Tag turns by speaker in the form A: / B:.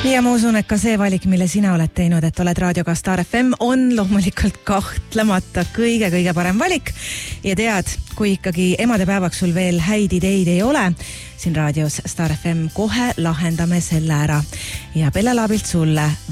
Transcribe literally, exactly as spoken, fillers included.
A: Ja ma usun, et ka see valik, mille sina oled teinud, et oled raadioga Star F M, on loomulikult kahtlemata kõige-kõige parem valik. Ja tead, kui ikkagi emadepäevaks sul veel häid ideid ei ole, siin raadios Star F M kohe lahendame selle ära. Ja Belle Laabilt sulle